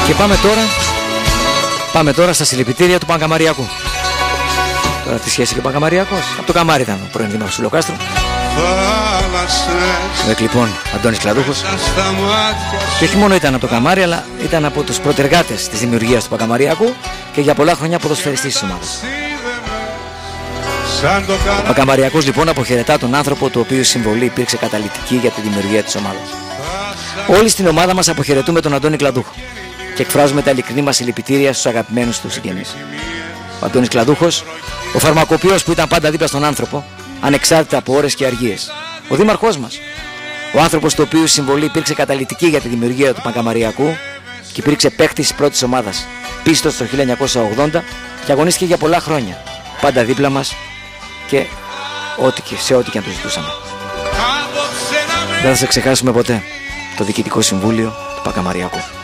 Και πάμε τώρα στα συλληπιτήρια του Παγκαμαριακού. Τώρα τι σχέση και ο Παγκαμαριακός? Από το καμάρι ήταν ο πρώην δήμαρχος του Λοκάστρου. Λοιπόν, Αντώνης Κλαδούχος. Και όχι μόνο ήταν από το καμάρι, αλλά ήταν από τους πρωτεργάτες της δημιουργίας του Παγκαμαριακού και για πολλά χρόνια ποδοσφαιριστής της ομάδας. Ο Παγκαμαριακός λοιπόν αποχαιρετά τον άνθρωπο του οποίου η συμβολή υπήρξε καταλυτική για τη δημιουργία της ομάδας. Όλοι στην ομάδα μας αποχαιρετούμε τον Αντώνη Κλαδούχο και εκφράζουμε τα ειλικρινή μας συλληπιτήρια στους αγαπημένους του συγγενείς. Ο Αντώνης Κλαδούχος, ο φαρμακοποιός που ήταν πάντα δίπλα στον άνθρωπο, ανεξάρτητα από ώρες και αργίες. Ο δήμαρχός μας, ο άνθρωπος του οποίου η συμβολή υπήρξε καταλυτική για τη δημιουργία του Παγκαμαριακού και υπήρξε παίκτης της πρώτης ομάδας, πίστος το 1980 και αγωνίστηκε για πολλά χρόνια, πάντα δίπλα μας και σε ό,τι και αν το ζητούσαμε. Δεν θα σε ξεχάσουμε ποτέ, το Διοικητικό Συμβούλιο του Παγκαμαριακού.